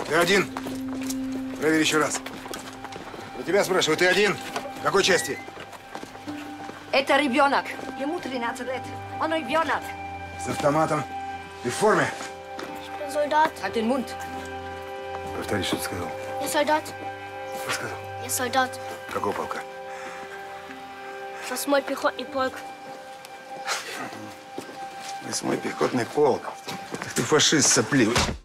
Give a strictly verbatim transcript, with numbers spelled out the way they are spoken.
Ты один? Проверь еще раз. Я тебя спрашиваю, ты один? В какой части? Это ребенок. Ему тринадцать лет. Он ребенок. С автоматом. Ты в форме? Ich bin Soldat. Halt den Mund. Повтори, что ты сказал. Я солдат. Что сказал? Я солдат. Какого полка? Восьмой пехотный полк. Восьмой пехотный полк. Ты фашист сопливый.